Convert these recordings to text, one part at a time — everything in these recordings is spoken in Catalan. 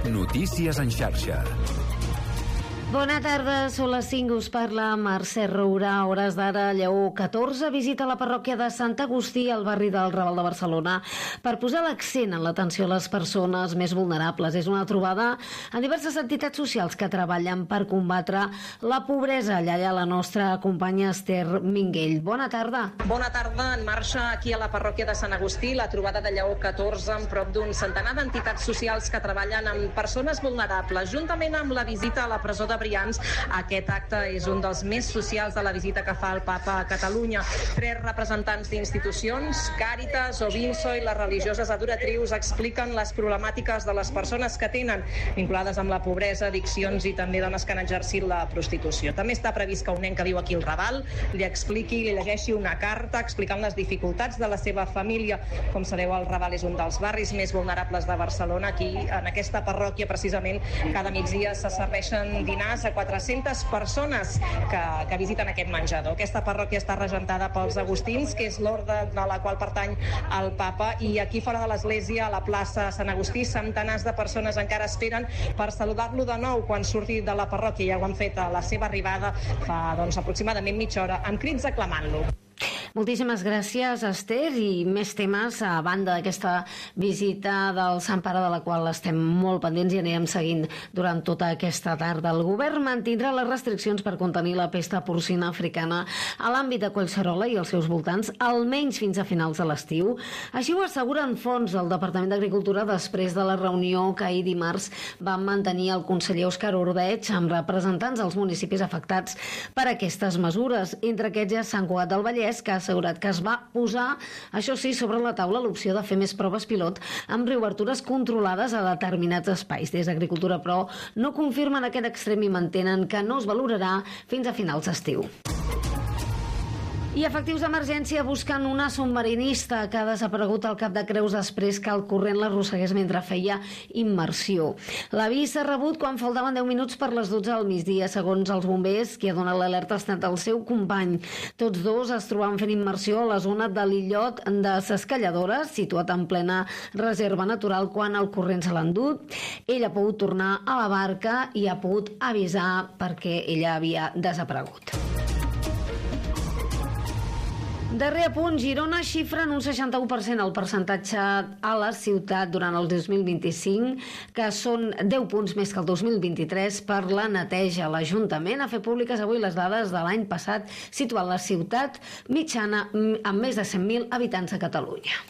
Notícies en xarxa. Bona tarda, són les 5, us parla Mercè Rourà. Hores d'ara, Lleó 14 visita la parròquia de Sant Agustí al barri del Raval de Barcelona per posar l'accent en l'atenció a les persones més vulnerables. És una trobada amb diverses entitats socials que treballen per combatre la pobresa. Allà hi ha la nostra companya Esther Minguell. Bona tarda. Bona tarda. En marxa aquí a la parròquia de Sant Agustí la trobada de Lleó 14 amb prop d'un centenar d'entitats socials que treballen amb persones vulnerables. Juntament amb la visita a la presó de Brians, aquest acte és un dels més socials de la visita que fa el Papa a Catalunya. 3 representants d'institucions, Càritas, Ovinso i les religioses adoratrius expliquen les problemàtiques de les persones que tenen vinculades amb la pobresa, addiccions i també dones que han exercit la prostitució. També està previst que un nen que viu aquí al Raval li expliqui, li llegeixi una carta explicant les dificultats de la seva família. Com sabeu, el Raval és un dels barris més vulnerables de Barcelona. Aquí, en aquesta parròquia, precisament, cada migdia se serveixen dinars a 400 persones que visiten aquest menjador. Aquesta parròquia està regentada pels agustins, que és l'orde de la qual pertany el Papa, i aquí fora de l'església, a la plaça Sant Agustí, centenars de persones encara esperen per saludar-lo de nou quan surti de la parròquia. Ja ho han fet a la seva arribada fa aproximadament mitja hora, amb crits aclamant-lo. Moltíssimes gràcies, Esther, i més temes a banda d'aquesta visita del Sant Pare, de la qual estem molt pendents i anirem seguint durant tota aquesta tarda. El govern mantindrà les restriccions per contenir la pesta porcina africana a l'àmbit de Collserola i els seus voltants, almenys fins a finals de l'estiu. Així ho asseguren fonts del Departament d'Agricultura després de la reunió que ahir dimarts van mantenir el conseller Òscar Ordeig amb representants dels municipis afectats per aquestes mesures. Entre aquests hi ha Sant Cugat del Vallès, que ha assegurat que es va posar, això sí, sobre la taula l'opció de fer més proves pilot amb reobertures controlades a determinats espais. Des d'Agricultura, però, no confirmen aquest extrem i mantenen que no es valorarà fins a finals d'estiu. I efectius d'emergència busquen una submarinista que ha desaparegut al Cap de Creus després que el corrent l'arrossegués mentre feia immersió. L'avís s'ha rebut quan faltaven 10 minuts per les 12 del migdia. Segons els bombers, qui ha donat l'alerta ha estat el seu company. Tots dos es trobaven fent immersió a la zona de l'illot de Ses Calladores, situat en plena reserva natural, quan el corrent se l'ha endut. Ell ha pogut tornar a la barca i ha pogut avisar perquè ella havia desaparegut. Darrer apunt, Girona xifra en un 61% el percentatge a la ciutat durant el 2025, que són 10 punts més que el 2023 per la neteja. L'Ajuntament ha fet públiques avui les dades de l'any passat, situant la ciutat mitjana amb més de 100.000 habitants a Catalunya.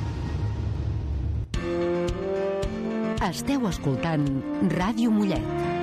Esteu escoltant Ràdio Mollet.